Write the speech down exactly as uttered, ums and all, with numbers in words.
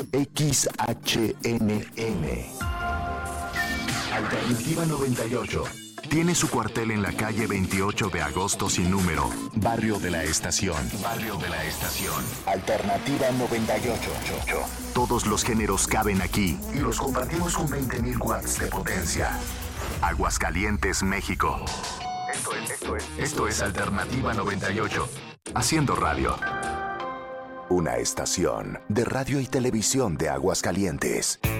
X H N N. Alternativa noventa y ocho. Tiene su cuartel en la calle veintiocho de agosto sin número, Barrio de la Estación. Barrio de la Estación. Alternativa noventa y ocho. Todos los géneros caben aquí y los compartimos con veinte mil watts de potencia. Aguascalientes, México. Esto es, esto es, esto es Alternativa noventa y ocho. Haciendo radio. Una estación de radio y televisión de Aguascalientes.